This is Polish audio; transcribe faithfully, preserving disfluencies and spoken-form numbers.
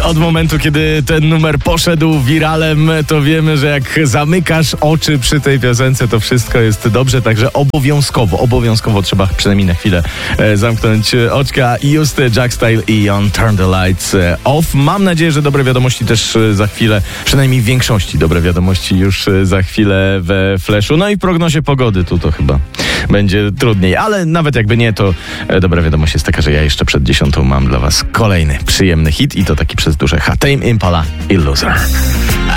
od momentu, kiedy ten numer poszedł wiralem, to wiemy, że jak zamykasz oczy przy tej piosence, to wszystko jest dobrze, także obowiązkowo, obowiązkowo trzeba przynajmniej na chwilę e, zamknąć oczka. Just Jack Style i On Turn the Lights Off. Mam nadzieję, że dobre wiadomości też za chwilę, przynajmniej w większości dobre wiadomości już za chwilę we Flashu. No i w prognozie pogody tu to chyba będzie trudniej, ale nawet jakby nie, to e, dobra wiadomość jest taka, że ja jeszcze przed dziesiątą mam dla was kolejny przyjemny hit i to taki przez duże H. Tame Impala i Loser.